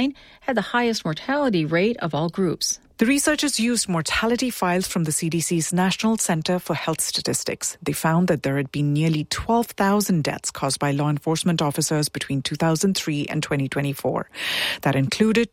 line had the highest mortality rate of all groups. The researchers used mortality files from the CDC's National Center for Health Statistics. They found that there had been nearly 12,000 deaths caused by law enforcement officers between 2003 and 2024. That included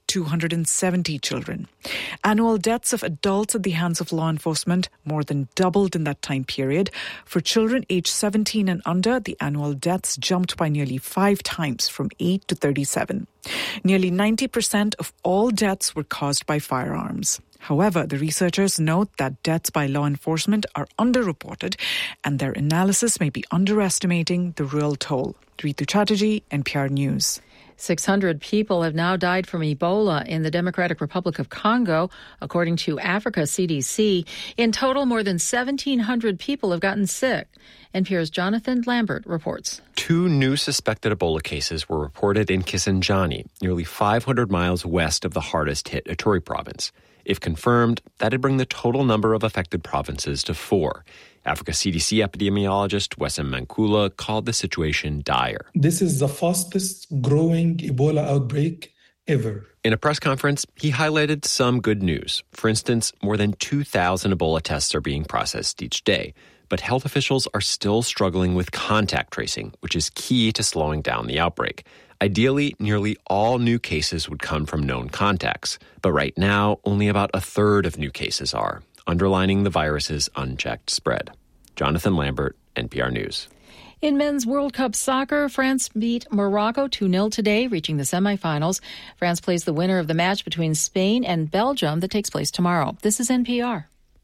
270 children. Annual deaths of adults at the hands of law enforcement more than doubled in that time period. For children aged 17 and under, the annual deaths jumped by nearly 5 times, from 8 to 37. Nearly 90% of all deaths were caused by firearms. However, the researchers note that deaths by law enforcement are underreported and their analysis may be underestimating the real toll. Ritu Chatterjee, NPR News. 600 people have now died from Ebola in the Democratic Republic of Congo, according to Africa CDC. In total, more than 1,700 people have gotten sick. NPR's Jonathan Lambert reports. 2 new suspected Ebola cases were reported in Kisangani, nearly 500 miles west of the hardest-hit Ituri province. If confirmed, that'd bring the total number of affected provinces to 4. Africa CDC epidemiologist Wessam Mankula called the situation dire. This is the fastest growing Ebola outbreak ever. In a press conference, he highlighted some good news. For instance, more than 2,000 Ebola tests are being processed each day. But health officials are still struggling with contact tracing, which is key to slowing down the outbreak. Ideally, nearly all new cases would come from known contacts. But right now, only about a third of new cases are, underlining the virus's unchecked spread. Jonathan Lambert, NPR News. In men's World Cup soccer, France beat Morocco 2-0 today, reaching the semifinals. France plays the winner of the match between Spain and Belgium that takes place tomorrow. This is NPR.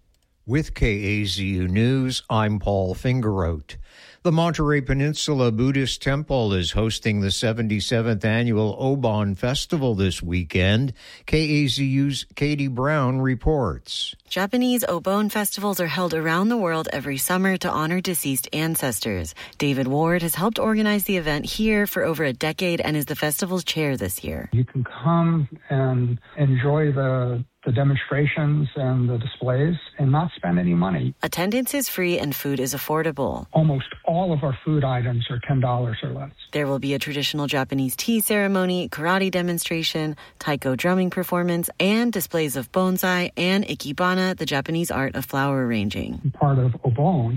With KAZU News, I'm Paul Fingeroth. The Monterey Peninsula Buddhist Temple is hosting the 77th annual Obon Festival this weekend. KAZU's Katie Brown reports. Japanese Obon festivals are held around the world every summer to honor deceased ancestors. David Ward has helped organize the event here for over a decade and is the festival's chair this year. You can come and enjoy the demonstrations and the displays and not spend any money. Attendance is free and food is affordable. Almost all of our food items are $10 or less. There will be a traditional Japanese tea ceremony, karate demonstration, taiko drumming performance, and displays of bonsai and ikebana, the Japanese art of flower arranging. Part of Obon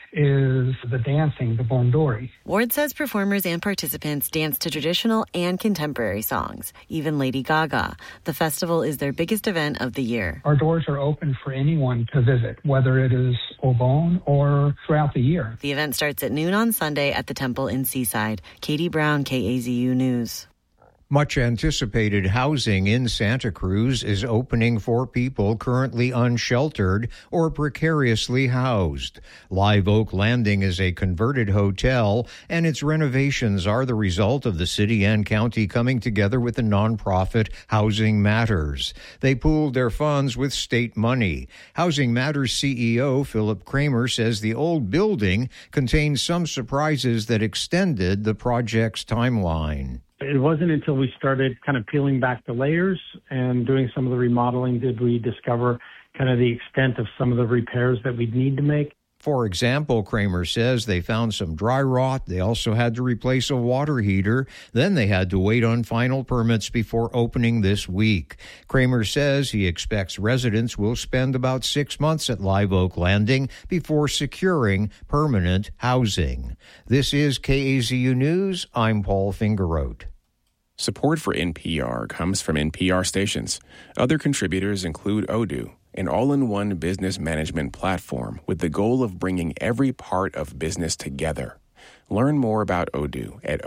is the dancing, the bondori. Ward says performers and participants dance to traditional and contemporary songs, even Lady Gaga. The festival is their biggest event of the year. Our doors are open for anyone to visit, whether it is Obon or throughout the year. The event starts at noon on Sunday at the temple in Seaside. Katie Brown, KAZU News. Much anticipated housing in Santa Cruz is opening for people currently unsheltered or precariously housed. Live Oak Landing is a converted hotel, and its renovations are the result of the city and county coming together with the nonprofit Housing Matters. They pooled their funds with state money. Housing Matters CEO Philip Kramer says the old building contains some surprises that extended the project's timeline. It wasn't until we started kind of peeling back the layers and doing some of the remodeling did we discover kind of the extent of some of the repairs that we'd need to make. For example, Kramer says they found some dry rot. They also had to replace a water heater. Then they had to wait on final permits before opening this week. Kramer says he expects residents will spend about 6 months at Live Oak Landing before securing permanent housing. This is KAZU News. I'm Paul Fingeroth. Support for NPR comes from NPR stations. Other contributors include Odoo, an all-in-one business management platform with the goal of bringing every part of business together. Learn more about Odoo at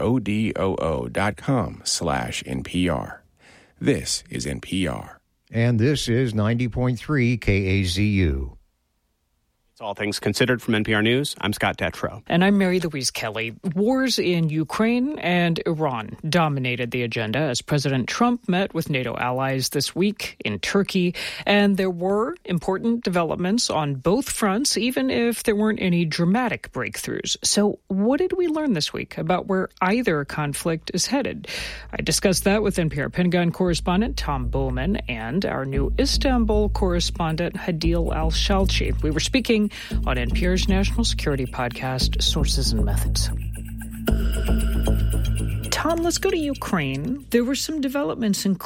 odoo.com/NPR. This is NPR. And this is 90.3 KAZU. It's All Things Considered from NPR News. I'm Scott Detrow. And I'm Mary Louise Kelly. Wars in Ukraine and Iran dominated the agenda as President Trump met with NATO allies this week in Turkey. And there were important developments on both fronts, even if there weren't any dramatic breakthroughs. So what did we learn this week about where either conflict is headed? I discussed that with NPR Pentagon correspondent Tom Bowman and our new Istanbul correspondent Hadil Al-Shalchi. We were speaking on NPR's national security podcast, Sources and Methods. Tom, let's go to Ukraine. There were some developments in